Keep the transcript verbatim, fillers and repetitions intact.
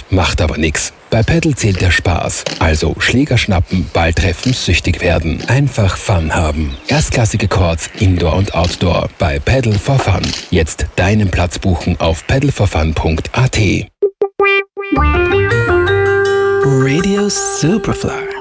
macht aber nix. Bei Paddle zählt der Spaß. Also Schläger schnappen, Ball treffen, süchtig werden. Einfach Fun haben. Erstklassige Courts, Indoor und Outdoor bei Paddle for Fun. Jetzt deinen Platz buchen auf paddle for fun punkt a t. Radio Superfly.